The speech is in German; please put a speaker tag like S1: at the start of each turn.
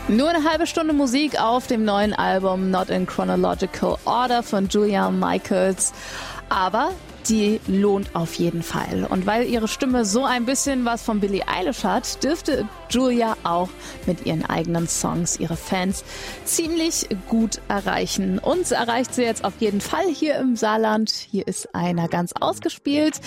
S1: Nur eine halbe Stunde Musik auf dem neuen Album Not in Chronological Order von Julia Michaels. Aber die lohnt auf jeden Fall. Und weil ihre Stimme so ein bisschen was von Billie Eilish hat, dürfte Julia auch mit ihren eigenen Songs ihre Fans ziemlich gut erreichen. Uns erreicht sie jetzt auf jeden Fall hier im Saarland. Hier ist einer ganz ausgespielt.